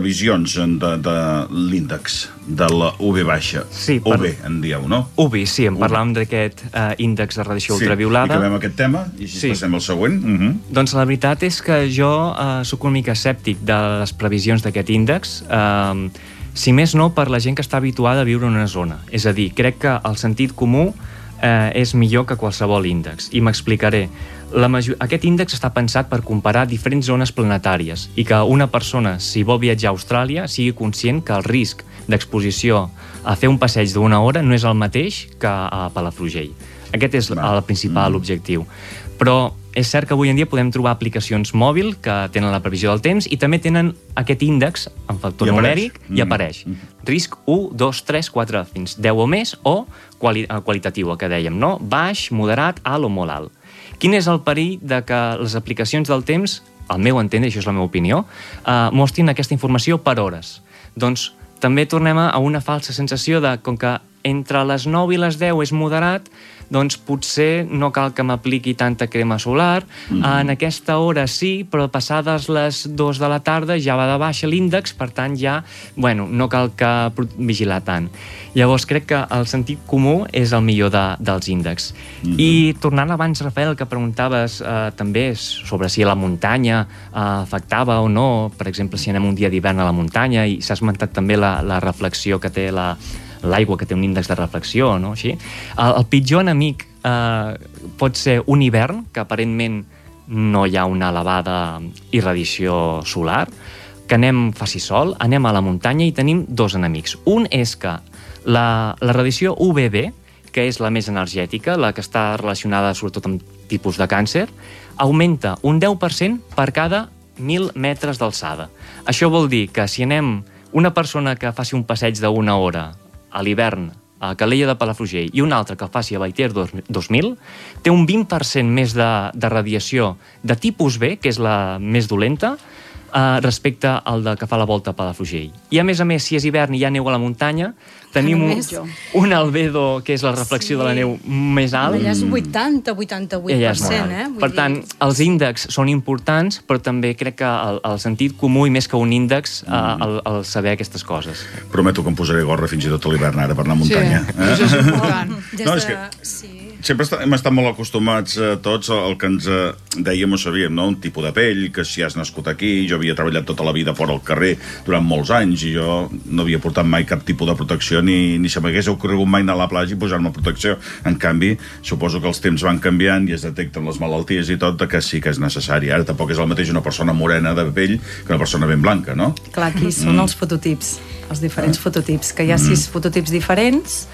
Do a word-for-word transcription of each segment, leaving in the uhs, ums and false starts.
previsions de, de l'índex de la U V baixa, sí, U V en dieu, no? U V, sí, en parlàvem d'aquest uh, índex de radiació sí, ultraviolada. Sí, i acabem aquest tema i així sí. Passem al següent. Uh -huh. Doncs la veritat és que jo uh, sóc una mica escèptic de les previsions d'aquest índex, uh, si més no per la gent que està habituada a viure en una zona. És a dir, crec que el sentit comú eh, és millor que qualsevol índex. I m'explicaré. La major... Aquest índex està pensat per comparar diferents zones planetàries i que una persona, si vol viatjar a Austràlia, sigui conscient que el risc d'exposició a fer un passeig d'una hora no és el mateix que a Palafrugell. Aquest és el principal mm. objectiu. Però és cert que avui en dia podem trobar aplicacions mòbil que tenen la previsió del temps i també tenen aquest índex en factor numèric i apareix. Mm. Risc u, dos, tres, quatre, fins deu o més, o quali qualitatiu, el que dèiem, no? Baix, moderat, alt o molt alt. Quin és el perill de que les aplicacions del temps, al meu entendre, això és la meva opinió, eh, mostrin aquesta informació per hores? Doncs també tornem a una falsa sensació de, com que entre les nou i les deu és moderat, doncs potser no cal que m'apliqui tanta crema solar, mm-hmm. en aquesta hora sí, però passades les dues de la tarda ja va de baixa l'índex, per tant ja, bueno, no cal que vigilar tant. Llavors crec que el sentit comú és el millor de, dels índexs. Mm-hmm. I tornant abans, Rafael, que preguntaves eh, també sobre si la muntanya eh, afectava o no, per exemple, si anem un dia d'hivern a la muntanya, i s'ha esmentat també la, la reflexió que té la l'aigua, que té un índex de reflexió, no? Així. El, el pitjor enemic eh, pot ser un hivern, que aparentment no hi ha una elevada irradiació solar, que anem, faci sol, anem a la muntanya i tenim dos enemics. Un és que la, la radiació U V B, que és la més energètica, la que està relacionada sobretot amb tipus de càncer, augmenta un deu per cent per cada mil metres d'alçada. Això vol dir que si anem una persona que faci un passeig d'una hora a l'hivern a Calella de Palafrugell i una altra que faci a Baiter dos mil, té un vint per cent més de, de radiació de tipus B, que és la més dolenta, eh, respecte al de que fa la volta a Palafrugell. I a més a més, si és hivern i hi ha neu a la muntanya, tenim un, un albedo, que és la reflexió sí. de la neu més alt. Allà és vuitanta a vuitanta-vuit per cent, eh? Per tant, els índexs són importants, però també crec que el, el sentit comú, i més que un índex, mm. el, el saber aquestes coses. Prometo que em posaré gorra fins i tot a l'hivern ara per anar a muntanya. Sí, eh? Això és important. No, és que... Sí. Sempre hem estat molt acostumats a tots al que ens dèiem o sabíem, no? Un tipus de pell, que si has nascut aquí, jo havia treballat tota la vida fora al carrer durant molts anys i jo no havia portat mai cap tipus de protecció ni, ni se m'hagués ocorregut mai anar a la platja i posar-me protecció. En canvi, suposo que els temps van canviant i es detecten les malalties i tot, que sí que és necessari. Ara tampoc és el mateix una persona morena de pell que una persona ben blanca, no? Clar, aquí són mm. els fototips, els diferents ah. fototips, que hi ha mm. sis fototips diferents.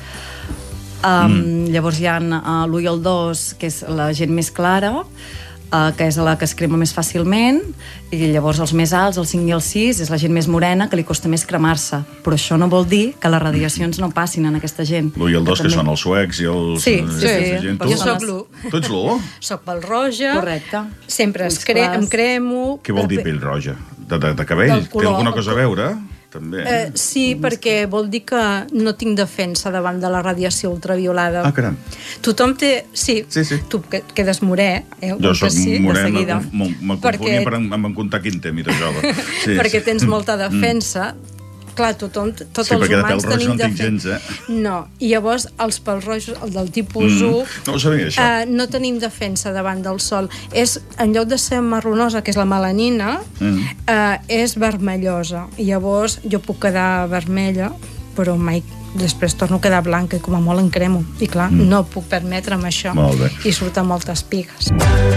Um, mm. Llavors hi ha uh, l'u i el dos, que és la gent més clara, uh, que és la que es crema més fàcilment, i llavors els més alts, el cinc i el sis, és la gent més morena, que li costa més cremar-se. Però això no vol dir que les radiacions no passin en aquesta gent. l'u i el dos, que, que són els suecs i els... Sí, sí, sí. Jo soc l'u. Tu ets l'u? Soc pèl roja. Correcte. Sempre es cre em cremo. Què vol dir pell roja? De, de, de cabell? Té alguna cosa a veure? També. Eh, sí, perquè vol dir que no tinc defensa davant de la radiació ultraviolada. Ah, caram. Tothom té... Sí, sí, sí. Tu quedes morè, eh? Jo soc sí, morè, me'l confonia per em contar quin temps i de jove. Sí, perquè tens molta defensa. Mm. Clar, tothom, tots sí, els humans tenim no defensa. Eh? No, i llavors els pèls rojos, el del tipus mm. u, no, sabia, eh, no tenim defensa davant del sol. És, en lloc de ser marronosa, que és la melanina, mm. eh, és vermellosa. I llavors jo puc quedar vermella, però mai després torno a quedar blanca i com a molt en cremo. I clar, mm. no puc permetre'm això. Molt bé. I surten moltes pigues.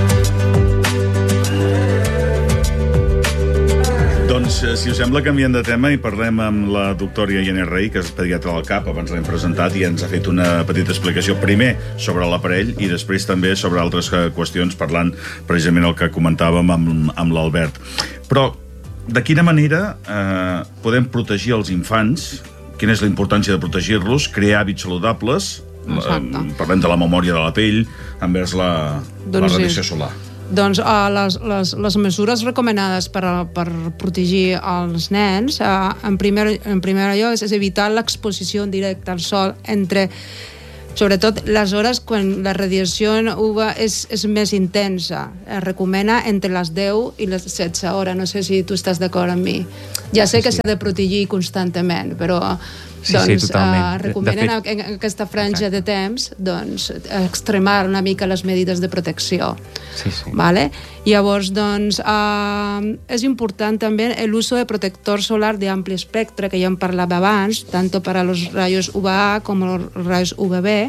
Doncs, si us sembla, canviant de tema i parlem amb la doctora Iene Rey, que és pediatra del C A P, abans l'hem presentat i ens ha fet una petita explicació, primer sobre l'aparell i després també sobre altres qüestions, parlant precisament el que comentàvem amb, amb l'Albert. Però, de quina manera eh, podem protegir els infants? Quina és la importància de protegir-los? Crear hàbits saludables? Eh, parlem de la memòria de la pell envers la, doncs la radiació sí. solar. Doncs uh, les, les, les mesures recomanades per, per protegir els nens, uh, en, primer, en primer lloc, és evitar l'exposició en directe al sol entre sobretot les hores quan la radiació U V A és, és més intensa. Es recomana entre les deu i les setze hores. No sé si tu estàs d'acord amb mi. Ja sé que s'ha de protegir constantment, però Sí, doncs, sí, totalment. uh, recomana De, de fet, en aquesta franja de temps doncs, extremar una mica les medides de protecció. Sí, sí. ¿Vale? Llavors, doncs, uh, és important també l'uso de protector solar de ampli espectre, que ja en parlava abans, tant per a los rayos U V A com a los rayos U V B,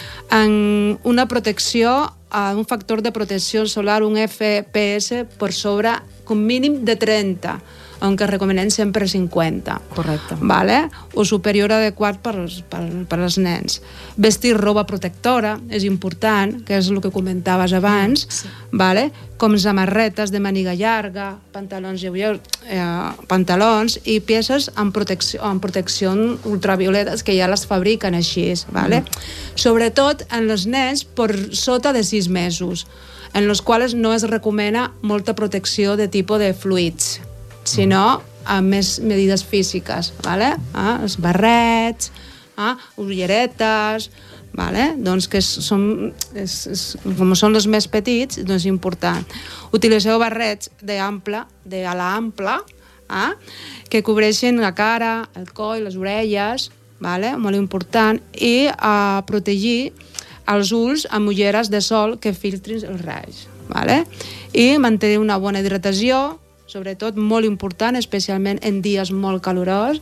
en una protecció, uh, un factor de protecció solar, un F P S, per sobre, com mínim de trenta, aunque recomanem sempre cinquanta. Correcte. Vale? O superior adequat per als, per, per als nens. Vestir roba protectora és important, que és el que comentaves abans, sí. Vale? Com samarretes de màniga llarga, pantalons lleugers, eh, pantalons i peces amb protecció, amb protecció ultravioletes que ja les fabriquen així. Vale? Mm. Sobretot en els nens per sota de sis mesos, en els quals no es recomana molta protecció de tipus de fluids, sinó amb més medides físiques, ¿vale? Ah, els barrets, ah, ulleretes, ¿vale? Doncs que són, és, és, com són els més petits, doncs és important. Utilitzeu barrets d'ample, d'ala ampla, ah, que cobreixen la cara, el coll, les orelles, ¿vale? Molt important, i a protegir els ulls amb ulleres de sol que filtrin els raigs, ¿vale? I mantenir una bona hidratació, sobretot molt important, especialment en dies molt calorosos,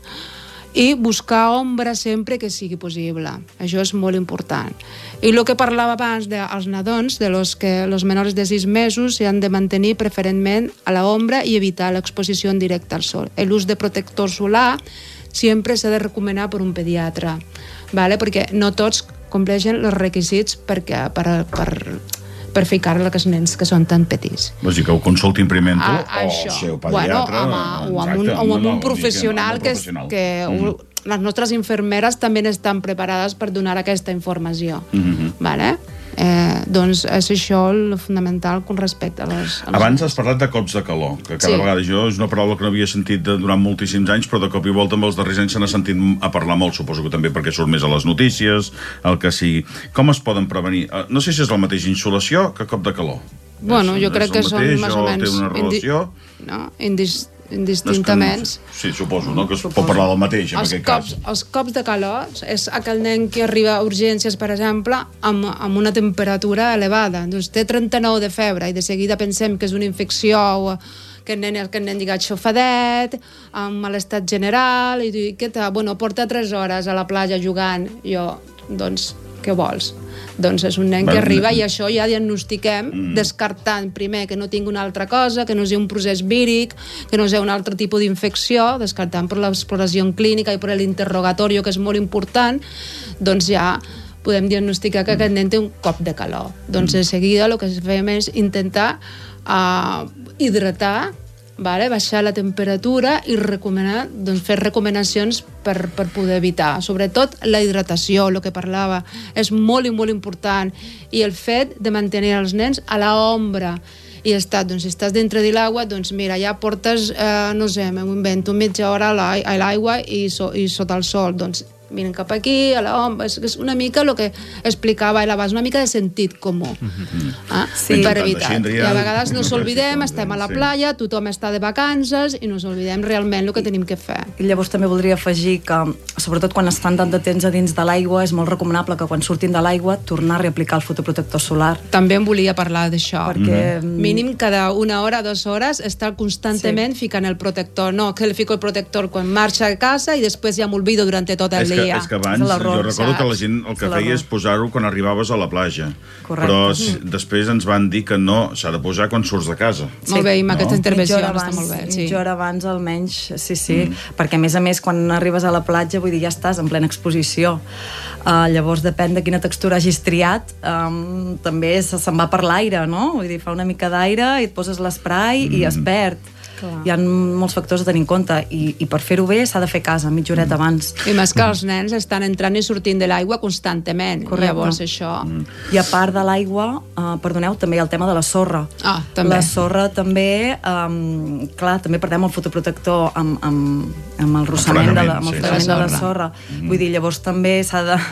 i buscar ombra sempre que sigui possible. Això és molt important. I el que parlava abans dels nadons, de los que los menors de sis mesos s'han de mantenir preferentment a l'ombra i evitar l'exposició en directe al sol. L'ús de protector solar sempre s'ha de recomanar per un pediatre, ¿vale? Perquè no tots compleixen els requisits perquè, per, per, per ficar-la als nens que són tan petits. Vols dir que ho consultin primer amb tu a, o el seu pediatre? Bueno, amb, o amb un, o amb un professional que, professional. que mm. les nostres infermeres també estan preparades per donar aquesta informació. Mm-hmm. Vale? Eh, doncs és això el fundamental con respecte a les... A les... Abans has parlat de cops de calor, que cada sí. vegada jo és una paraula que no havia sentit de, durant moltíssims anys, però de cop i volta amb els darrers anys se n'ha sentit a parlar molt, suposo que també perquè surt més a les notícies, el que sigui. Com es poden prevenir? No sé si és la mateixa insolació que cop de calor. Bueno, és, jo crec que són més o menys... Té una relació? Indi... No, indis... indistintament. No que, sí, suposo, no? Que es suposo. Pot parlar del mateix, en els aquest cops, cas. Els cops de calor és aquell nen que arriba a urgències, per exemple, amb, amb una temperatura elevada. Doncs té trenta-nou de febre i de seguida pensem que és una infecció o que el nen, que el nen lligat xofadet, amb malestat general, i diu, què tal? Bueno, porta tres hores a la platja jugant. Jo, doncs, què vols? Doncs és un nen que arriba i això ja diagnostiquem mm. descartant primer que no tingui una altra cosa, que no sigui un procés víric, que no sigui un altre tipus d'infecció, descartant per l'exploració clínica i per l'interrogatori, que és molt important, doncs ja podem diagnosticar que aquest nen té un cop de calor. Doncs de seguida el que fem és intentar uh, hidratar, vale? Baixar la temperatura i recomanar, doncs, fer recomanacions per, per poder evitar. Sobretot la hidratació, el que parlava, és molt i molt important. I el fet de mantenir els nens a l'ombra. I està, doncs, si estàs dintre de l'aigua, doncs mira, ja portes, eh, no sé, m'ho invento, mitja hora a l'aigua i, so, i sota el sol. Doncs miren cap aquí, a l'ombra, és, és una mica el que explicava ell abans, una mica de sentit comú. Mm-hmm. ah? Sí, per evitar. I a vegades no s'oblidem, estem a la platja, tothom està de vacances i no s'oblidem realment el que tenim que fer. I llavors també voldria afegir que, sobretot quan estan tant de temps a dins de l'aigua, és molt recomanable que quan surtin de l'aigua tornar a reaplicar el fotoprotector solar. També em volia parlar d'això. Perquè... Mm-hmm. Mínim cada una hora, dues hores, estar constantment sí. ficant el protector. No, que el fico el protector quan marxa a casa i després ja m'olvido durant tot el dia. Que, és que abans, jo recordo saps? que la gent el que feia és posar-ho quan arribaves a la platja. Correcte. Però mm. després ens van dir que no, s'ha de posar quan surts de casa. Sí. Molt bé, i amb no? aquesta intervenció abans, està molt bé. Sí. Mitja hora abans almenys, sí, sí. Mm. Perquè a més a més, quan arribes a la platja, vull dir, ja estàs en plena exposició. Uh, llavors, depèn de quina textura hagis triat, um, també se, se'n va per l'aire, no? Vull dir, fa una mica d'aire i et poses l'esprai mm. i es perd. Clar. Hi ha molts factors a tenir en compte i, i per fer-ho bé s'ha de fer casa mitja horeta mm. abans. I més que els nens estan entrant i sortint de l'aigua constantment. Correcte. Llavors això... Mm. I a part de l'aigua, uh, perdoneu, també hi ha el tema de la sorra. Ah, també. La sorra també, um, clar, també perdem el fotoprotector amb, amb, amb el rossament de la, amb el sí, fregament sí, de la sorra. Mm. Vull dir, llavors també s'ha de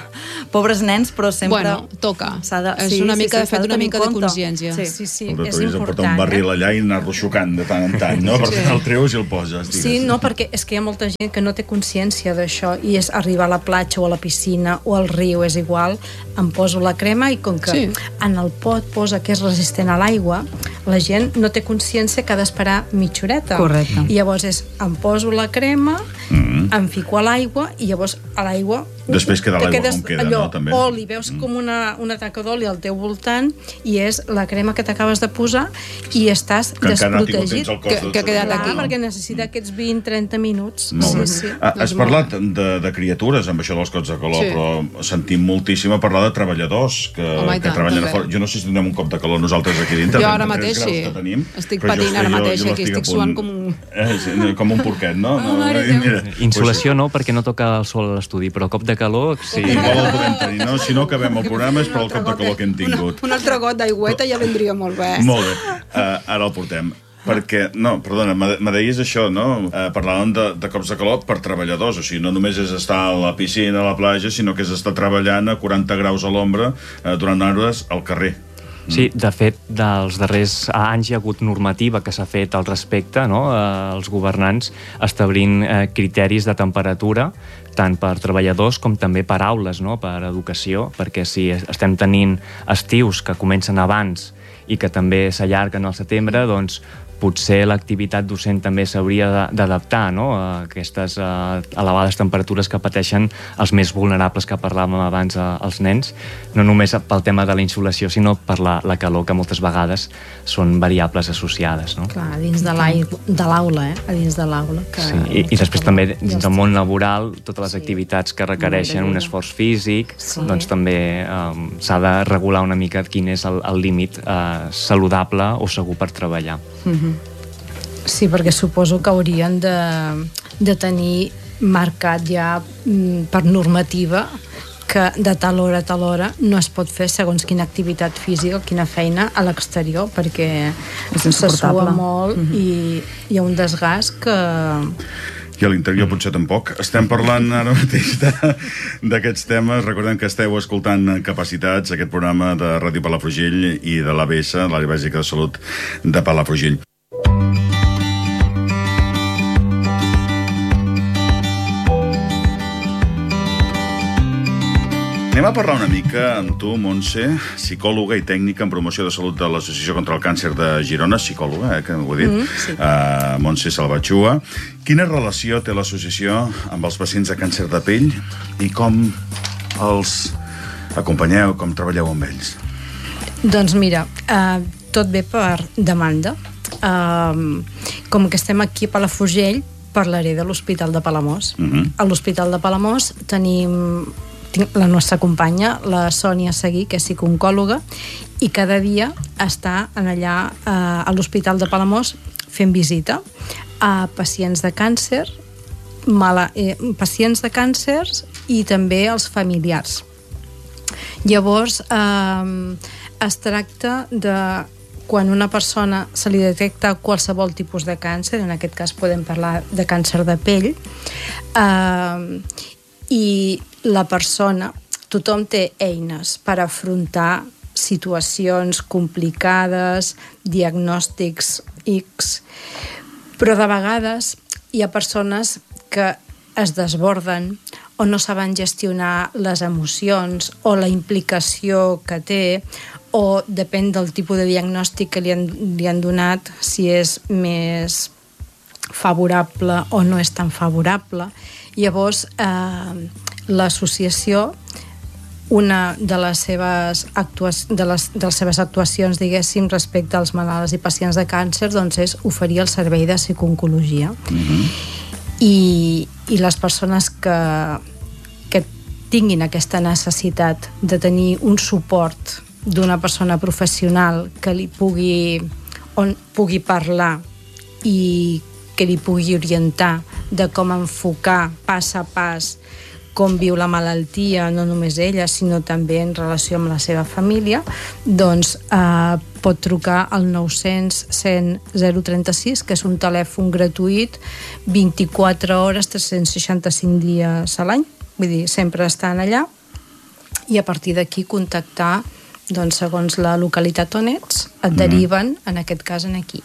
pobres nens, però sempre... Bueno, toca. De, és sí, una mica sí, de sí, fet una tenir mica de compte. consciència. Sí, sí, sí, el és de portar important. un barril eh? allà i anar-lo xocant de tant en tant, no? Per Sí. tant, el treus i el poses, digues. Sí, no, perquè és que hi ha molta gent que no té consciència d'això i és arribar a la platja o a la piscina o al riu, és igual, em poso la crema i com que Sí. en el pot posa que és resistent a l'aigua, la gent no té consciència que ha d'esperar mitja horeta. Correcte. I llavors és, em poso la crema, Mm. em fico a l'aigua i llavors a l'aigua... Després queda te l'aigua quedes com queda, allò, no, també. oli, veus com una, una taca d'oli al teu voltant i és la crema que t'acabes de posar i estàs Que encara no ha tingut desprotegit. temps el cos Que- de que ha quedat Clar, aquí. perquè necessita aquests vint a trenta minuts. Molt bé. Sí, sí. Ah, has Doncs parlat de, de criatures amb això dels cops de calor, Sí. però sentim moltíssim a parlar de treballadors que, Home, i que tant, treballen a també. fora. Jo no sé si tindrem un cop de calor nosaltres aquí dintre. Jo ara trenta-tres mateix graus sí. que tenim, Estic però jo patint ara jo- mateix, jo aquí l'estic estic a punt. suant com un- Eh, sí, com un porquet, no? Oh, mare I de Déu. mira, Insolació no, perquè no toca el sol a l'estudi, però cop de calor, sí. Pues, igual el podem tenir, no? Si no acabem el programa és per el cop de calor que hem tingut. Un altre got d'aigüeta ja vendria molt bé. Molt bé, uh, ara el portem. Perquè, no, perdona, me me deies això, no? Uh, parlàvem de, de cops de calor per treballadors, o sigui, no només és estar a la piscina, a la platja, sinó que és estar treballant a quaranta graus a l'ombra uh, durant hores al carrer. Sí, de fet, dels darrers anys hi ha hagut normativa que s'ha fet al respecte, no? Eh, els governants establint eh, criteris de temperatura tant per treballadors com també per aules, no? Per educació, perquè si estem tenint estius que comencen abans i que també s'allarguen al setembre, doncs potser l'activitat docent també s'hauria d'adaptar, no? A aquestes uh, elevades temperatures que pateixen els més vulnerables que parlàvem abans, uh, els nens, no només pel tema de la insolació, sinó per la, la calor, que moltes vegades són variables associades, no? Clar, dins de l'aigua- de l'aula, eh? A dins de l'aula. Que... Sí, i, i després també dins del món laboral, totes les activitats que requereixen un esforç físic, Sí. doncs també um, s'ha de regular una mica quin és el, el límit uh, saludable o segur per treballar. Sí, perquè suposo que haurien de, de tenir marcat ja mm, per normativa que de tal hora a tal hora no es pot fer segons quina activitat física o quina feina a l'exterior, perquè se sua molt mm -hmm. i hi ha un desgast que... I a l'interior potser tampoc. Estem parlant ara mateix d'aquests temes. Recordem que esteu escoltant Capacitats, aquest programa de Ràdio Palafrugell i de l'A B S, l'Àrea Bàsica de Salut de Palafrugell. Anem a parlar una mica amb tu, Montse, psicòloga i tècnica en promoció de salut de l'Associació contra el Càncer de Girona, psicòloga, eh, que ho he dit, mm, sí. uh, Montse Salvatxua. Quina relació té l'associació amb els pacients de càncer de pell i com els acompanyeu, com treballeu amb ells? Doncs mira, uh, tot ve per demanda. Uh, com que estem aquí a Palafrugell, parlaré de l'Hospital de Palamós. Mm-hmm. A l'Hospital de Palamós tenim la nostra companya, la Sònia Seguí, que és psicooncòloga, i cada dia està en allà eh, a l'Hospital de Palamós fent visita a pacients de càncer, mala, eh, pacients de càncers i també els familiars. Llavors, eh, es tracta de quan una persona se li detecta qualsevol tipus de càncer, en aquest cas podem parlar de càncer de pell, eh, i la persona, tothom té eines per afrontar situacions complicades, diagnòstics X, però de vegades hi ha persones que es desborden o no saben gestionar les emocions o la implicació que té, o depèn del tipus de diagnòstic que li han, li han donat, si és més favorable o no és tan favorable. Llavors, eh, l'associació, una de les seves, actuacions, de les, de les seves actuacions, diguéssim, respecte als malalts i pacients de càncer, doncs és oferir el servei de psicooncologia. Mm-hmm. I, i les persones que, que tinguin aquesta necessitat de tenir un suport d'una persona professional que li pugui, on pugui parlar i que li pugui orientar de com enfocar pas a pas com viu la malaltia, no només ella, sinó també en relació amb la seva família, doncs eh, pot trucar al nou-cents cent zero trenta-sis, que és un telèfon gratuït, vint-i-quatre hores, tres-cents seixanta-cinc dies a l'any, vull dir, sempre estan allà, i a partir d'aquí contactar, doncs, segons la localitat on ets, et deriven, mm. en aquest cas, en aquí.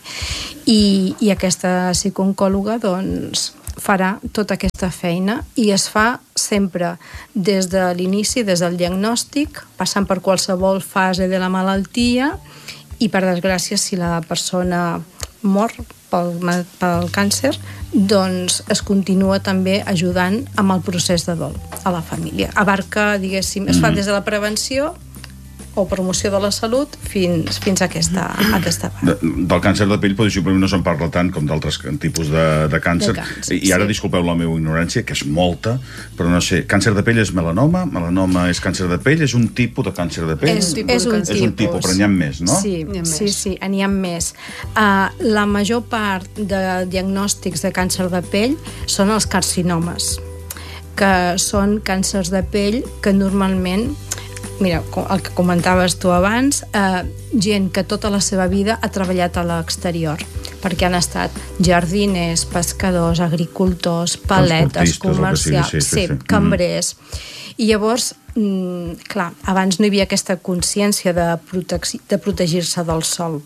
I, i aquesta psicooncòloga, doncs, farà tota aquesta feina i es fa sempre des de l'inici, des del diagnòstic, passant per qualsevol fase de la malaltia i, per desgràcia, si la persona mor pel, pel càncer, doncs es continua també ajudant amb el procés de dol a la família. Abarca, diguéssim, es fa des de la prevenció o promoció de la salut fins, fins a aquesta, a aquesta part. De, del càncer de pell, potser no se'n parla tant com d'altres tipus de, de càncer. De càncer I ara, sí. disculpeu la meva ignorància, que és molta, però no sé, càncer de pell és melanoma? Melanoma és càncer de pell? És un tipus de càncer de pell? És, és un tipus. És un tipus, però n'hi ha més, no? Sí, sí, sí, n'hi ha més. Uh, la major part de diagnòstics de càncer de pell són els carcinomes, que són càncers de pell que normalment, mira, el que comentaves tu abans, eh, gent que tota la seva vida ha treballat a l'exterior, perquè han estat jardiners, pescadors, agricultors, paletes, comercials, sí, sí, sí, sí. cambrers. Mm. I llavors, mm, clar, abans no hi havia aquesta consciència de, protec- de protegir-se del sol,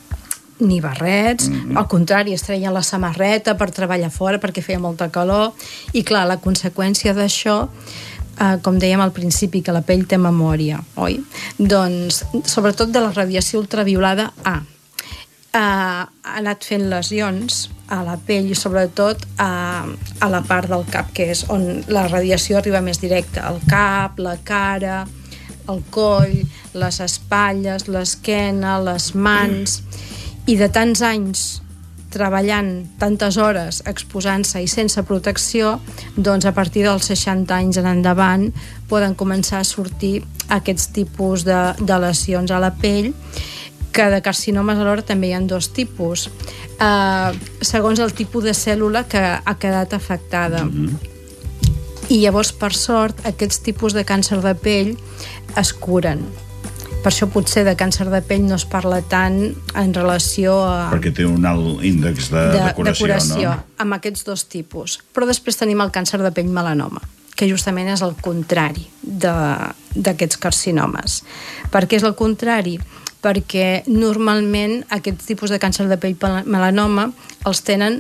ni barrets, mm-hmm. al contrari, es treien la samarreta per treballar fora perquè feia molta calor, i clar, la conseqüència d'això, Uh, com dèiem al principi, que la pell té memòria, oi? Doncs, sobretot de la radiació ultraviolada A. Uh, ha anat fent lesions a la pell i sobretot a, a la part del cap, que és on la radiació arriba més directa, el cap, la cara, el coll, les espatlles, l'esquena, les mans, i de tants anys treballant tantes hores, exposant-se i sense protecció, doncs a partir dels seixanta anys en endavant poden començar a sortir aquests tipus de, de lesions a la pell, que de carcinomes alhora també hi ha dos tipus, eh, segons el tipus de cèl·lula que ha quedat afectada. Mm-hmm. I llavors, per sort, aquests tipus de càncer de pell es curen. Per això potser de càncer de pell no es parla tant en relació a... Perquè té un alt índex de, de, de curació, de curació, no? Amb aquests dos tipus. Però després tenim el càncer de pell melanoma, que justament és el contrari d'aquests carcinomes. Per què és el contrari? Perquè normalment aquests tipus de càncer de pell melanoma els tenen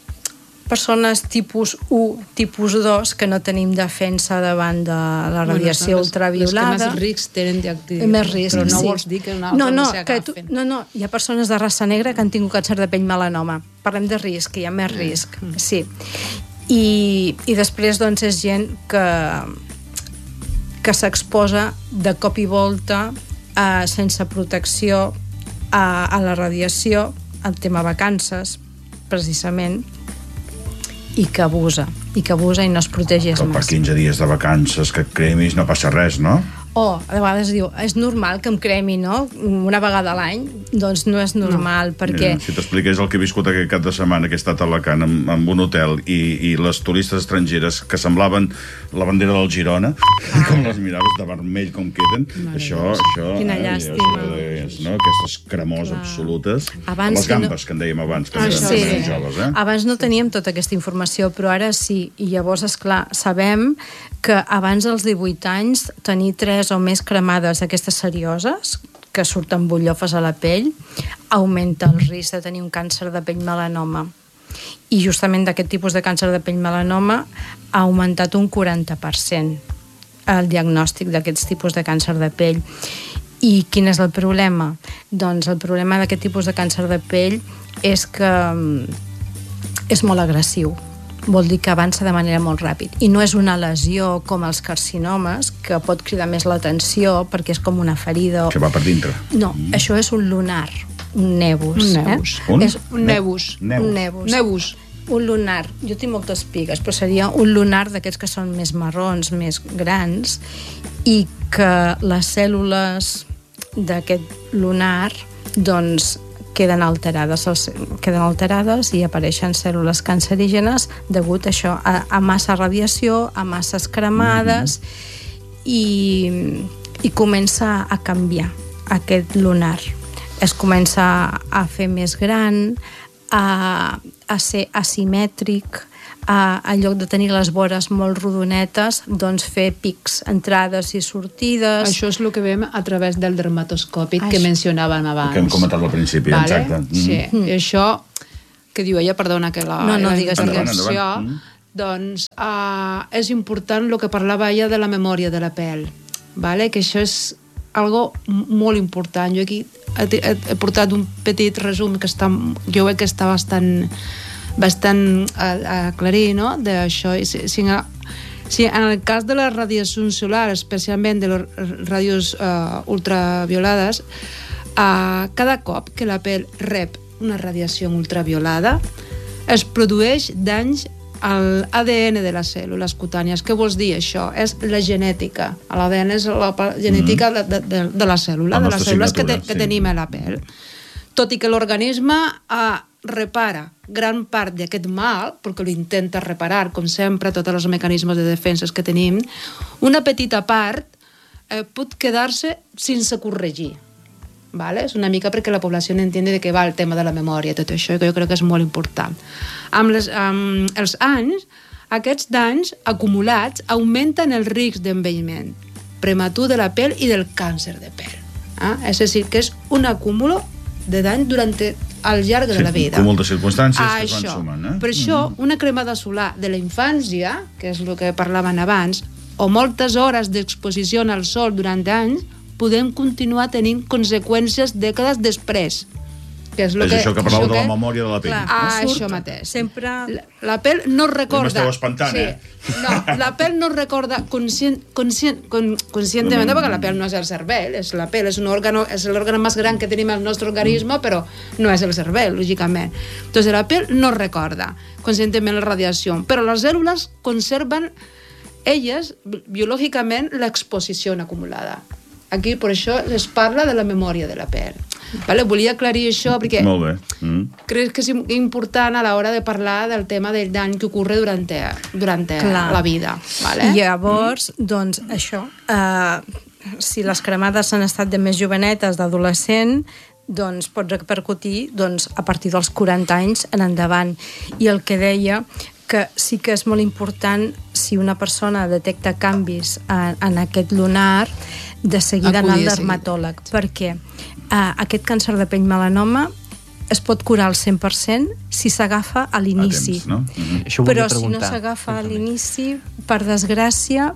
persones tipus u, tipus dos, que no tenim defensa davant de la radiació bueno, ultraviolada. Les que més risc tenen d'activitat. Més risc, però no sí. vols dir que una altra no, no, no s'hi agafen. Tu, no, no, hi ha persones de raça negra que han tingut càncer de pell melanoma. Parlem de risc, que hi ha més risc, mm. sí. I, I després, doncs, és gent que, que s'exposa de cop i volta eh, sense protecció a, a la radiació, al tema vacances, precisament, i que abusa, i que abusa i no es protegeix més. Per quinze dies de vacances que et cremis no passa res, no? O, a vegades diu, és normal que em cremi, no? Una vegada a l'any, doncs no és normal, no. perquè... Mira, si t'expliqués el que he viscut aquest cap de setmana, que he estat a Alacant en, en un hotel, i, i les turistes estrangeres que semblaven la bandera del Girona, ah. com les miraves de vermell com queden, Mare això... això Quina eh, llàstima. És, no? Aquestes cremors Clar. absolutes, abans les gambes, no... que en dèiem abans, que ah, eren sí. més joves, eh? Abans no teníem tota aquesta informació, però ara sí, i llavors, esclar, sabem que abans dels divuit anys tenir tres o més cremades d'aquestes serioses, que surten bullofes a la pell, augmenta el risc de tenir un càncer de pell melanoma. I justament d'aquest tipus de càncer de pell melanoma ha augmentat un quaranta per cent el diagnòstic d'aquests tipus de càncer de pell. I quin és el problema? Doncs el problema d'aquest tipus de càncer de pell és que és molt agressiu. Vol dir que avança de manera molt ràpid. I no és una lesió com els carcinomes, que pot cridar més l'atenció perquè és com una ferida. Que va per dintre. No, mm. això és un lunar, un nebus. Un nebus. Eh? Un? És un nebus. nebus. Un nebus. Nebus. Un lunar. Jo tinc moltes pigues, però seria un lunar d'aquests que són més marrons, més grans, i que les cèl·lules d'aquest lunar, doncs, queden alterades, queden alterades i apareixen cèl·lules cancerígenes degut a això, a, a massa radiació, a masses cremades, mm-hmm. i, i comença a canviar aquest lunar. Es comença a fer més gran, a, a ser asimètric, Uh, en lloc de tenir les vores molt rodonetes, doncs fer pics, entrades i sortides. Això és el que veiem a través del dermatoscòpic Això. que mencionàvem abans. Que hem comentat al principi, vale? exacte. Mm. Sí, mm. i això que diu ella, perdona que la, no, no, la digues, intervenció, endavant, endavant. doncs uh, és important el que parlava ella de la memòria de la pell, vale? Que això és algo molt important. Jo aquí he, he, he portat un petit resum que està, jo crec que està bastant bastant aclarir, no?, d'això. Si, si, si en el cas de les radiacions solars, especialment de les radios uh, ultraviolades, uh, cada cop que la pell rep una radiació ultraviolada es produeix danys al A D N de les cèl·lules cutànies. Què vols dir això? És la genètica. L'A D N és la genètica mm. de, de, de la cèl·lula, de les cèl·lules que, te, que sí. tenim a la pell. Tot i que l'organisme uh, repara gran part d'aquest mal, perquè lo intenta reparar, com sempre, tots els mecanismes de defenses que tenim, una petita part eh, pot quedar-se sense corregir. Vale? És una mica perquè la població entengui de què va el tema de la memòria, tot això, que jo crec que és molt important. Amb, les, amb els anys, aquests danys acumulats augmenten el risc d'envelliment prematur de la pell i del càncer de pell. Eh? És a dir, que és un acúmulo de dany durant al llarg de sí, la vida. Un cúmul de circumstàncies ah, que es van això. sumant. Eh? Per això, mm-hmm. una cremada solar de la infància, que és el que parlaven abans, o moltes hores d'exposició al sol durant anys, podem continuar tenint conseqüències dècades després. Que és, és que, això que parlàveu de la memòria de la pell. Clar, ah, no això mateix. Sempre... La, la pell no recorda... M'esteu espantant, sí. eh? No, la pell no recorda conscient, conscient, con, conscientment, perquè la pell no és el cervell, és la pell és un òrgano, és l'òrgan més gran que tenim al nostre organisme, mm. però no és el cervell, lògicament. Entonces, la pell no recorda conscientment la radiació, però les cèl·lules conserven elles, biològicament, l'exposició acumulada. Aquí, per això, es parla de la memòria de la pell. Vale? Volia aclarir això perquè Molt bé. Mm. crec que és important a l'hora de parlar del tema del dany que ocorre durant, durant la vida. Vale? Llavors, mm. doncs, això, eh, si les cremades han estat de més jovenetes, d'adolescent, doncs pot repercutir doncs, a partir dels quaranta anys en endavant. I el que deia que sí que és molt important, si una persona detecta canvis en, en aquest lunar, de seguida anar al dermatòleg, perquè uh, aquest càncer de pell melanoma es pot curar al cent per cent si s'agafa a l'inici. A temps, no? Mm-hmm. Això Però si no s'agafa a l'inici, per desgràcia,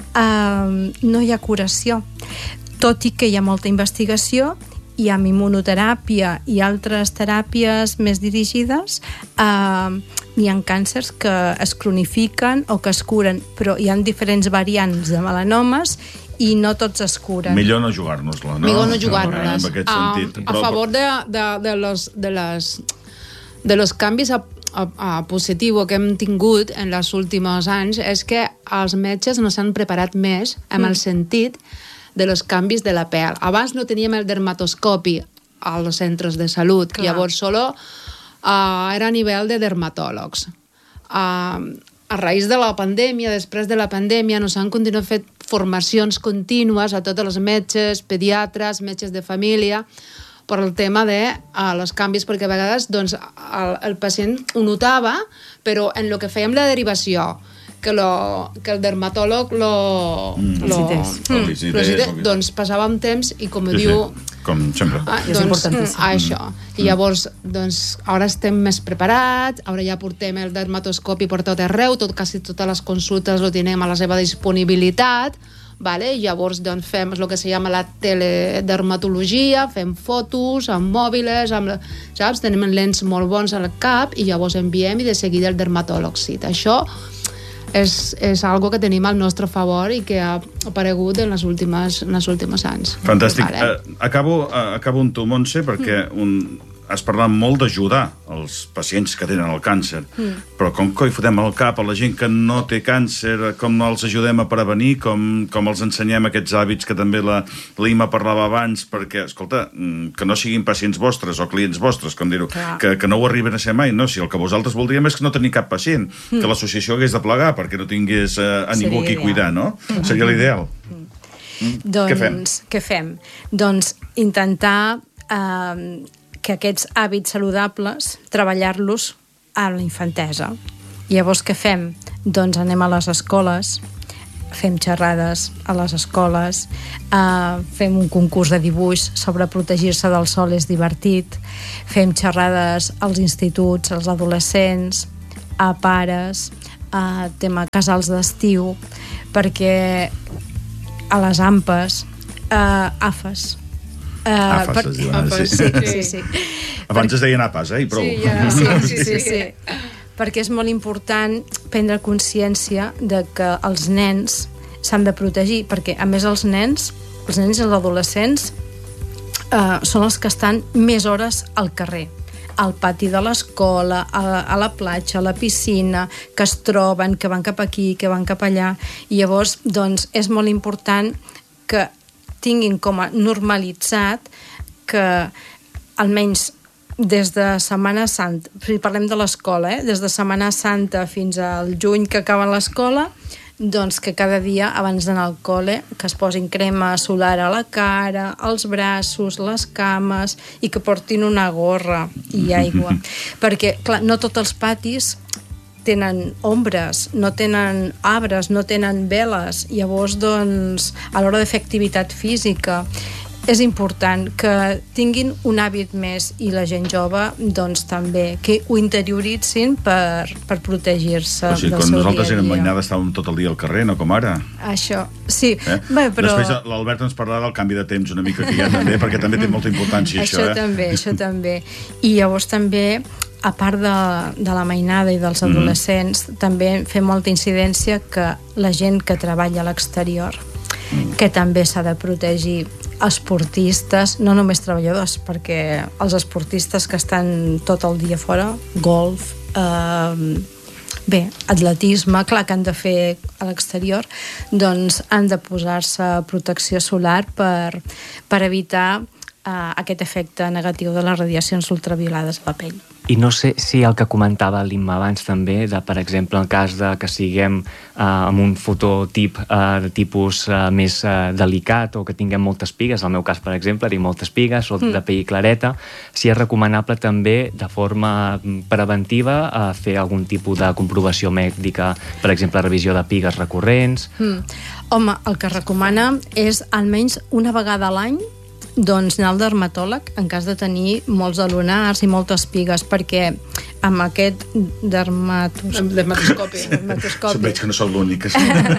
uh, no hi ha curació. Tot i que hi ha molta investigació, i amb immunoteràpia i altres teràpies més dirigides, uh, hi ha càncers que es cronifiquen o que es curen, però hi ha diferents variants de melanomes i no tots es curen. Millor no jugar-nos-la, no? Millor no jugar-nos. En aquest sentit. A, a favor de, de, de, los, de, les, de los canvis a, a, a positiu que hem tingut en els últims anys és que els metges no s'han preparat més amb mm. el sentit de los canvis de la pell. Abans no teníem el dermatoscopi als centres de salut, Clar. Llavors solo uh, era a nivell de dermatòlegs. Uh, a raïs de la pandèmia, després de la pandèmia, nos han continuat fet formacions contínues a tots els metges, pediatres, metges de família, per el tema de uh, els canvis, perquè a vegades doncs, el, el pacient ho notava, però en el que fèiem la derivació, que, lo, que el dermatòleg lo, mm. lo, mm. mm. lo doncs passava un temps i com sí, diu sí. com sempre ah, doncs, mm, això mm. i llavors doncs ara estem més preparats, ara ja portem el dermatoscopi per tot arreu, tot, quasi totes les consultes lo tenim a la seva disponibilitat, vale? I llavors doncs, fem el que se llama la teledermatologia, fem fotos amb mòbils, amb, saps? Tenim lents molt bons al cap i llavors enviem i de seguida el dermatòleg cita. Això és, és algo que tenim al nostre favor i que ha aparegut en les últimes, en les últimes anys. Fantàstic. Vale. Uh, acabo, uh, acabo amb tu, Montse, perquè mm. un, has parlat molt d'ajudar els pacients que tenen el càncer, mm. però com coi fotem al cap a la gent que no té càncer, com els ajudem a prevenir, com, com els ensenyem aquests hàbits que també la Lima parlava abans, perquè, escolta, que no siguin pacients vostres o clients vostres, com dir-ho, que, que no ho arriben a ser mai, no? Si el que vosaltres voldríem és que no tenir cap pacient, mm. que l'associació hagués de plegar perquè no tingués uh, a ningú qui cuidar, no? Mm. Seria l'ideal. Mm. Mm. Doncs, què fem? Què fem? Doncs intentar eh, que aquests hàbits saludables treballar-los a la infantesa. Llavors, què fem? Doncs anem a les escoles, fem xerrades a les escoles, uh, fem un concurs de dibuix sobre protegir-se del sol és divertit, fem xerrades als instituts, als adolescents, a pares, a tema casals d'estiu, perquè a les ampes, uh, AFES, Uh, AFES, per... es diuen, AFES, sí. sí, sí, sí. Abans es deien APAS, eh? I prou. Sí, ja, sí, sí, sí, sí. Perquè és molt important prendre consciència de que els nens s'han de protegir, perquè a més els nens, els nens i els adolescents uh, són els que estan més hores al carrer, al pati de l'escola, a, a la platja, a la piscina, que es troben, que van cap aquí, que van cap allà, i llavors doncs, és molt important que tinguin com a normalitzat que almenys des de Setmana Santa, si parlem de l'escola, eh? des de Setmana Santa fins al juny que acaba l'escola, doncs que cada dia abans d'anar al col·le que es posin crema solar a la cara, als braços, les cames, i que portin una gorra i aigua. Perquè, clar, no tots els patis tenen ombres, no tenen arbres, no tenen veles. Llavors, doncs, a l'hora de fer activitat física, és important que tinguin un hàbit més, i la gent jove, doncs, també, que ho interioritzin per, per protegir-se o sigui, del quan seu nosaltres dia a érem dia. banyada estàvem tot el dia al carrer, no com ara. Això, sí. Eh? Bé, però... Després l'Albert ens parlarà del canvi de temps una mica que hi ha també, perquè també té molta importància això, això eh? també, això també. I llavors també, a part de, de la mainada i dels adolescents, mm. també fem molta incidència que la gent que treballa a l'exterior, mm. que també s'ha de protegir, esportistes, no només treballadors, perquè els esportistes que estan tot el dia fora, golf, eh, bé, atletisme, clar que han de fer a l'exterior, doncs han de posar-se protecció solar per, per evitar eh, aquest efecte negatiu de les radiacions ultraviolades a la pell. I no sé si el que comentava l'Imma abans també, de, per exemple, el cas de que siguem eh, amb un fototip eh, de tipus eh, més eh, delicat, o que tinguem moltes pigues, en el meu cas, per exemple, tinc moltes pigues, soc mm. de pell clareta, si és recomanable també, de forma preventiva, eh, fer algun tipus de comprovació mèdica, per exemple, revisió de pigues recurrents... Mm. Home, el que recomana és almenys una vegada a l'any doncs anar al dermatòleg en cas de tenir molts alunars i moltes pigues, perquè amb aquest dermatos... dermatoscopi. dermatoscopi. Veig que no sóc l'únic.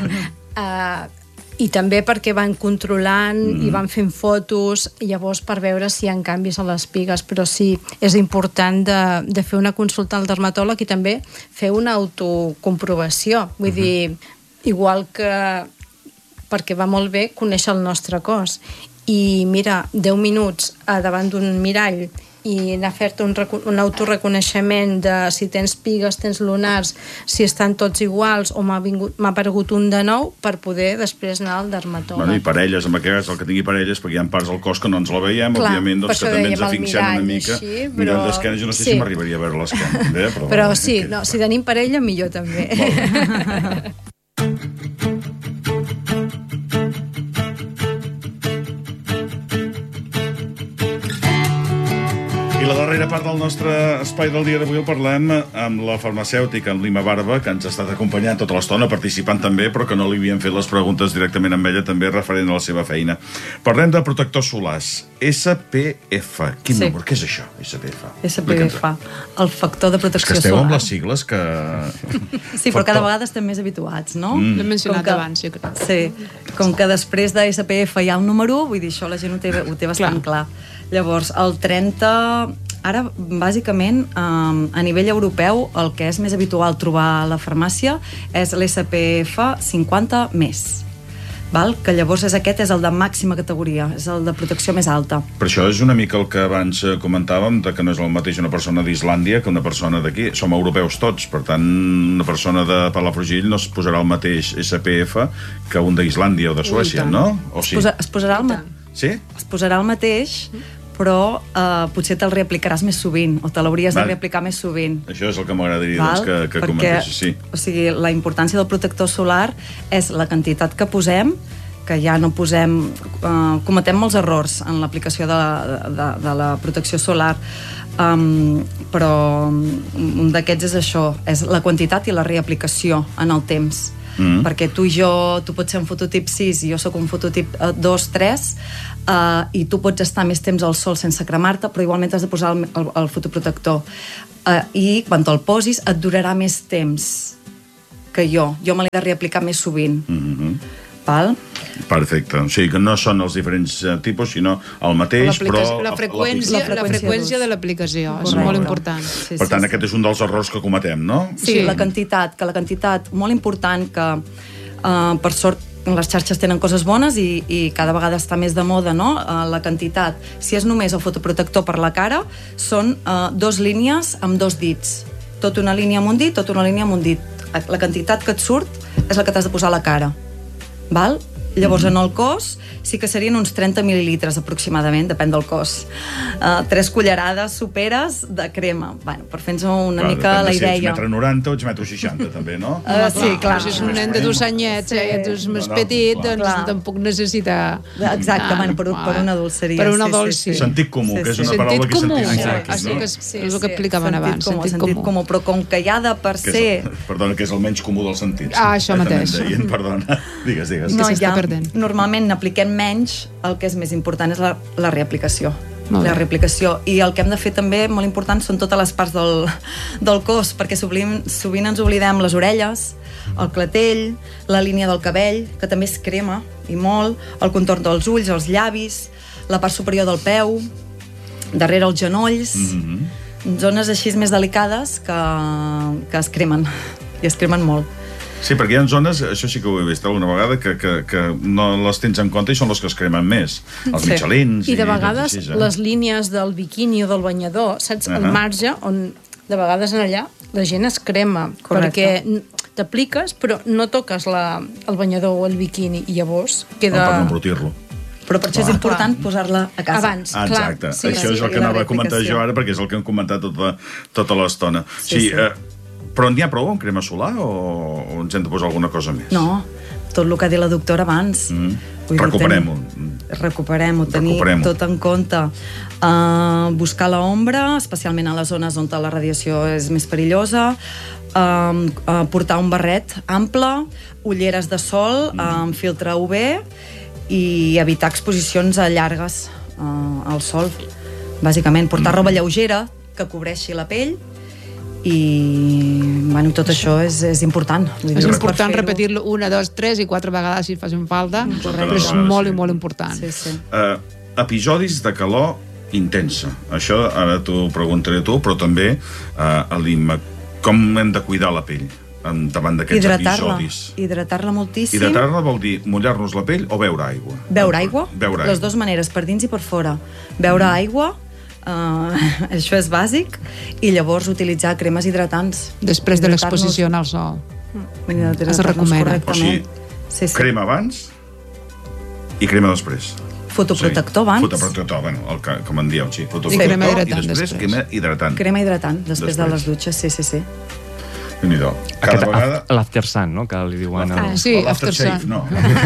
uh, I també perquè van controlant mm. i van fent fotos, llavors per veure si hi ha canvis a les pigues, però sí, és important de, de fer una consulta al dermatòleg i també fer una autocomprovació, vull mm-hmm. dir, igual que perquè va molt bé conèixer el nostre cos. I mira, deu minuts davant d'un mirall i anar a fer-te un, un autorreconeixement de si tens pigues, tens lunars, si estan tots iguals o m'ha aparegut un de nou, per poder després anar al dermatòleg. Bueno, i parelles, en aquest cas, el que tingui parelles, perquè hi ha parts del cos que no ens la veiem, clar, òbviament, doncs, que també ens afixem una mica. Així, però... Mirant d'esquena, jo no sé sí. si m'arribaria a veure l'esquena. Eh? Però, però sí, no, si tenim parella, millor també. I la darrera part del nostre espai del dia d'avui el parlem amb la farmacèutica, amb l'Imma Barba, que ens ha estat acompanyant tota l'estona, participant també, però que no li havien fet les preguntes directament amb ella, també referent a la seva feina. Parlem de protectors solars. S P F. Quin sí. nombre? Què és això, S P F? S P F, el factor de protecció solar. És que esteu solar. Amb les sigles que... Sí, però cada vegada estem més habituats, no? Mm. L'hem mencionat que, abans, jo crec. Sí, com que després de S P F hi ha un número, vull dir, això la gent ho té, ho té bastant clar. clar. Llavors, el trenta... Ara, bàsicament, a nivell europeu, el que és més habitual trobar a la farmàcia és l'S P F cinquanta més. Val? Que llavors és aquest és el de màxima categoria, és el de protecció més alta. Per això és una mica el que abans comentàvem, de que no és el mateix una persona d'Islàndia que una persona d'aquí. Som europeus tots, per tant, una persona de Palafrugell no es posarà el mateix S P F que un d'Islàndia o de Suècia, no? O sí? Es, posa, es, posarà el ma... sí? es posarà el mateix, però eh, potser te'l reaplicaràs més sovint, o te l'hauries de reaplicar més sovint. Això és el que m'agradaria doncs, que, que Perquè, comentessis, sí. O sigui, la importància del protector solar és la quantitat que posem, que ja no posem... Eh, cometem molts errors en l'aplicació de, de, de la protecció solar. Um, però un d'aquests és això, és la quantitat i la reaplicació en el temps. Mm. Perquè tu i jo, tu pots ser un fototip sis i jo sóc un fototip dos, tres, uh, i tu pots estar més temps al sol sense cremar-te, però igualment has de posar el, el, el fotoprotector. Uh, I quan te'l posis et durarà més temps que jo. Jo me l'he de reaplicar més sovint. Mm-hmm. Val? Perfecte. O sigui que no són els diferents tipus, sinó el mateix, però... La freqüència, la freqüència de l'aplicació, és molt important. Sí, per tant, sí, aquest és un dels errors que cometem, no? Sí, sí, la quantitat, que la quantitat, molt important, que uh, per sort les xarxes tenen coses bones i, i cada vegada està més de moda, no? Uh, la quantitat, si és només el fotoprotector per la cara, són uh, dos línies amb dos dits. Tot una línia amb un dit, tot una línia amb un dit. La quantitat que et surt és la que t'has de posar a la cara. Val? Llavors, en el cos sí que serien uns trenta mil·lilitres aproximadament, depèn del cos. Uh, tres cullerades soperes de crema. Bueno, per fer-nos una clar, mica la idea. Si ets metre noranta o ets metre seixanta, també, no? Uh, sí, clar. Si és un nen de dos anyets, sí, i ets més no, no, petit, doncs clar, tampoc necessita... Exacte, bueno, per, per un adult seria... Per un adult, sí. sí. Sentit comú, sí, sí, que és una sentit paraula que comú. sentim. Exacte, sí, no? Sí, és el que explicaven sentit abans. Comú, sentit, sentit comú. Però com que hi ha de per que ser... El, perdona, que és el menys comú dels sentits. Ah, això mateix. Deien, perdona. Digues, digues. No, ja, normalment n'apliquem menys, el que és més important és la, la reaplicació. La reaplicació. I el que hem de fer també, molt important, són totes les parts del, del cos, perquè sovint, sovint ens oblidem les orelles, el clatell, la línia del cabell, que també es crema, i molt, el contorn dels ulls, els llavis, la part superior del peu, darrere els genolls, mm-hmm. zones així més delicades que, que es cremen, i es cremen molt. Sí, perquè hi ha zones, això sí que ho he vist alguna vegada, que, que, que no les tens en compte i són les que es cremen més. Els sí. mitjalins... I de vegades i així, eh? Les línies del biquini o del banyador, saps? Uh-huh. El marge on de vegades en allà la gent es crema. Correcte. Perquè t'apliques però no toques la, el banyador o el biquini i llavors queda... No, per no embrutir-lo. Però per això és important posar-la a casa. Abans, ah, clar. Exacte. Sí, això sí, és el que anava a comentar jo ara, perquè és el que hem comentat tota, tota l'estona. Sí, sí. sí eh, però n'hi ha prou amb crema solar o, o ens hem de posar alguna cosa més? No, tot el que ha dit la doctora abans. Mm. Recuperem-ho. Recuperem-ho, tenir Recuperem tot en compte. Uh, buscar l'ombra, especialment a les zones on la radiació és més perillosa. Uh, uh, portar un barret ample, ulleres de sol mm. uh, amb filtre U V i evitar exposicions llargues uh, al sol. Bàsicament, portar mm. roba lleugera que cobreixi la pell i bueno, tot això és, és important. És important repetir-lo una, dos, tres i quatre vegades si facin falta, Correcte. Però és molt i molt important. Sí, sí. Uh, episodis de calor intensa. Això ara t'ho preguntaré a tu, però també uh, a l'Imma. Com hem de cuidar la pell davant d'aquests episodis? Hidratar-la moltíssim. Hidratar-la vol dir mullar-nos la pell o beure aigua? Beure aigua? Beure aigua. Les dues maneres, per dins i per fora. Beure mm. aigua, Uh, això és bàsic, i llavors utilitzar cremes hidratants després de l'exposició al sol. Mm. Es recomana. O sigui, sí, sí. crema abans i crema després. Fotoprotector abans. Fotoprotector, bueno, el que, com en dieu, sí. I crema hidratant i després, després. Crema hidratant. Crema hidratant, després, després. de les dutxes, sí, sí, sí. Déu-n'hi-do. Cada vegada... L'after sun, no?, que li diuen... Ah, sí, after sun. No,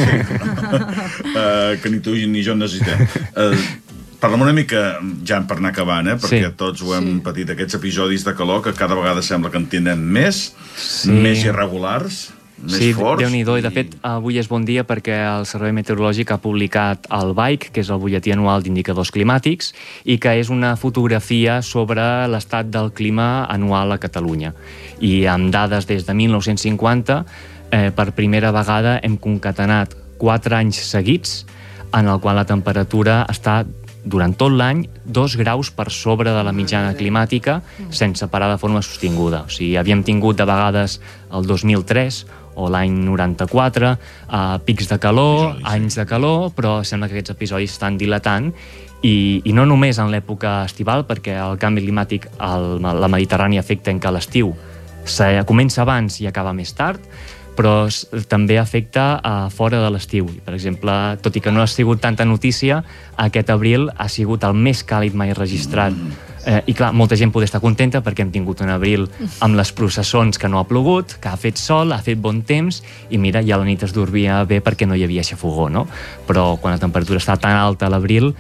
uh, que ni tu ni jo necessitem. Uh, Parlem una mica, ja per anar acabant, eh? Perquè sí. tots ho hem sí. patit, aquests episodis de calor que cada vegada sembla que en tenen més, sí. més irregulars, més sí, forts. Sí, Déu-n'hi-do, i de fet avui és bon dia perquè el Servei Meteorològic ha publicat el B A I C, que és el butlletí anual d'indicadors climàtics, i que és una fotografia sobre l'estat del clima anual a Catalunya. I amb dades des de mil nou-cents cinquanta, eh, per primera vegada hem concatenat quatre anys seguits en el qual la temperatura està durant tot l'any dos graus per sobre de la mitjana climàtica sense parar de forma sostinguda. O sigui, havíem tingut de vegades el dos mil tres o l'any noranta-quatre eh, pics de calor, episodis, anys sí. de calor, però sembla que aquests episodis estan dilatant i, i no només en l'època estival, perquè el canvi climàtic al, la Mediterrània afecta en que l'estiu comença abans i acaba més tard, però també afecta a fora de l'estiu. Per exemple, tot i que no ha sigut tanta notícia, aquest abril ha sigut el més càlid mai registrat. Eh, I clar, molta gent pot estar contenta perquè hem tingut un abril amb les processons que no ha plogut, que ha fet sol, ha fet bon temps, i mira, ja la nit es dormia bé perquè no hi havia xafogó, no? Però quan la temperatura està tan alta a l'abril,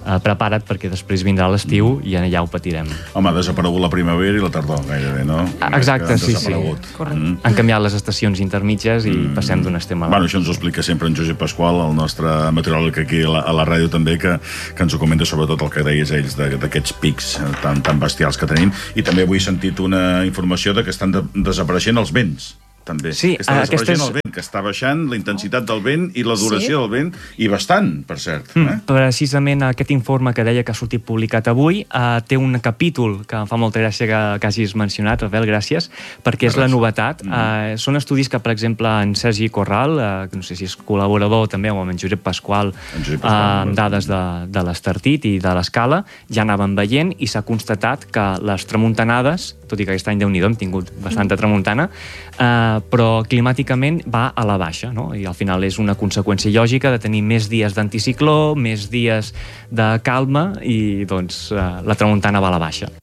uh, prepara't perquè després vindrà l'estiu i allà ho patirem. Home, ha desaparegut la primavera i la tardor, gairebé, no? Exacte, sí, sí. Mm. Han canviat les estacions intermitges i mm. passem d'un estem a l'altre. Bueno, això ens ho explica sempre en Josep Pasqual, el nostre meteoròleg aquí a la, a la ràdio també, que, que ens ho comenta sobretot el que deies ells d'aquests pics tan, tan bestials que tenim. I també avui he sentit una informació de que estan de, desapareixent els vents. També. Sí, que està desapareixent és... el vent, que està baixant la intensitat del vent i la duració sí. del vent, i bastant, per cert. Mm, eh? Precisament aquest informe que deia que ha sortit publicat avui uh, té un capítol que em fa molta gràcia que, que hagis mencionat, Rafael, gràcies, perquè és gràcies. la novetat. Mm. Uh, són estudis que, per exemple, en Sergi Corral, uh, que no sé si és col·laborador també, o amb en Josep Pasqual, en Josep Pasqual uh, amb dades de, de l'Estartit i de l'Escala, ja anaven veient i s'ha constatat que les tramuntanades, tot i que aquest any Déu-n'hi-do hem tingut bastanta tramuntana, uh, però climàticament va a la baixa, no? I al final és una conseqüència lògica de tenir més dies d'anticicló, més dies de calma i doncs la tramuntana va a la baixa.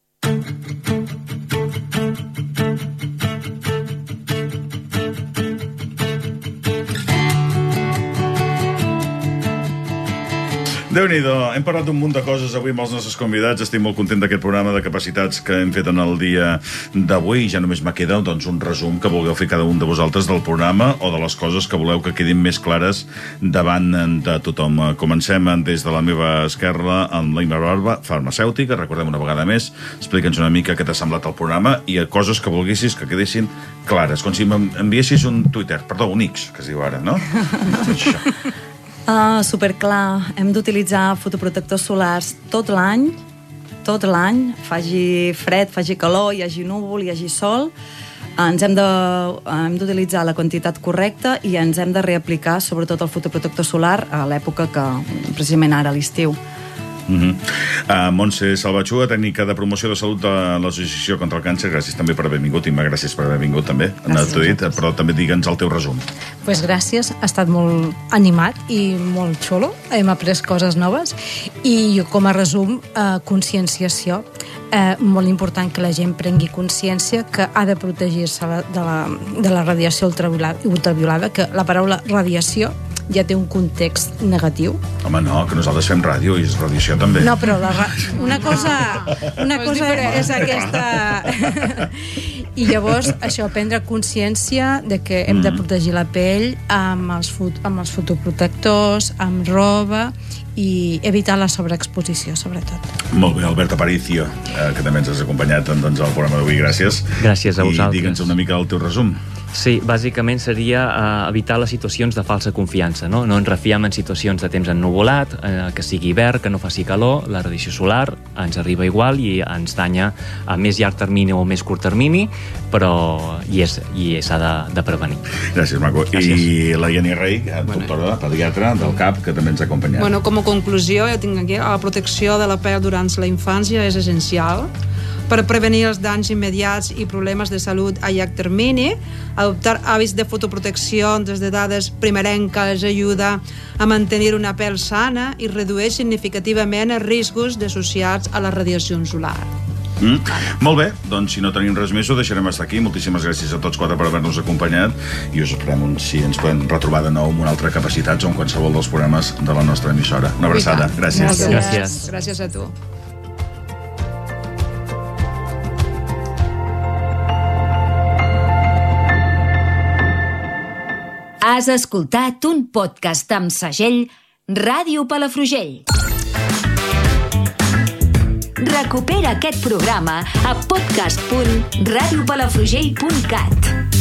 Déu-n'hi-do, hem parlat d'un munt de coses avui amb els nostres convidats. Estic molt content d'aquest programa de capacitats que hem fet en el dia d'avui. Ja només m'ha quedat doncs, un resum que vulgueu fer cada un de vosaltres del programa o de les coses que voleu que quedin més clares davant de tothom. Comencem des de la meva esquerra amb la Imma Barba, farmacèutica. Recordem una vegada més, explica'ns una mica què t'ha semblat el programa i coses que volguessis que quedessin clares. Com si m'enviessis un Twitter, perdó, un X, que es diu ara, no? Això. Uh, superclar, hem d'utilitzar fotoprotectors solars tot l'any, tot l'any, faci fred, faci calor, hi hagi núvol, hi hagi sol, ens hem de, hem d'utilitzar la quantitat correcta i ens hem de reaplicar sobretot el fotoprotector solar a l'època que, precisament ara, a l'estiu. Uh-huh. uh, Montse Salvatxua, tècnica de promoció de salut de l'Associació contra el Càncer. Gràcies també per haver vingut, Imma, gràcies per haver vingut també, dit, però també digue'ns el teu resum. Pues gràcies, ha estat molt animat i molt xulo, hem après coses noves i jo com a resum, eh, conscienciació, eh, molt important que la gent prengui consciència que ha de protegir-se de la, de la radiació ultraviolada, ultraviolada, que la paraula radiació ja té un context negatiu. Home, no, que nosaltres fem ràdio i és radiació també. No, però la ra... una cosa, una cosa és aquesta... I llavors, això, prendre consciència de que hem de protegir la pell amb els, fot... amb els fotoprotectors, amb roba i evitar la sobreexposició, sobretot. Molt bé, Albert Aparicio, eh, que també ens has acompanyat doncs, al programa d'avui. Gràcies. Gràcies a vosaltres. I digue'ns una mica el teu resum. Sí, bàsicament seria eh, evitar les situacions de falsa confiança, no? No ens refiem en situacions de temps ennuvolat, eh, que sigui hivern, que no faci calor, la radiació solar ens arriba igual i ens danya a més llarg termini o més curt termini, però i és, i s'ha de, de prevenir. Gràcies, Maco. Gràcies. I la Jenny Rey, doctora, pediatra del C A P, que també ens ha acompanyat. Bueno, com a conclusió, jo tinc aquí, la protecció de la pell durant la infància és essencial per prevenir els danys immediats i problemes de salut a llarg termini. Adoptar hàbits de fotoprotecció des de dades primerenques ajuda a mantenir una pell sana i redueix significativament els riscos associats a la radiació solar. Mm. Molt bé, doncs si no tenim res més ho deixarem estar aquí. Moltíssimes gràcies a tots quatre per haver-nos acompanyat i us esperem si ens podem retrobar de nou amb una altra Capacitats o en qualsevol dels programes de la nostra emissora. Una abraçada. Gràcies. Gràcies. Gràcies. Gràcies a tu. Has escoltat un podcast amb segell Ràdio Palafrugell. Recupera aquest programa a podcast punt radiopalafrugell punt cat.